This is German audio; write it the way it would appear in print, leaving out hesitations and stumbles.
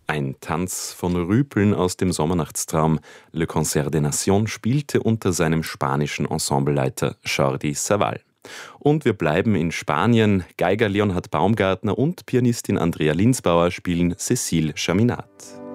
Ein Tanz von Rüpeln aus dem Sommernachtstraum Le Concert des Nations spielte unter seinem spanischen Ensembleleiter Jordi Savall. Und wir bleiben in Spanien. Geiger Leonhard Baumgartner und Pianistin Andrea Linsbauer spielen Cécile Chaminade.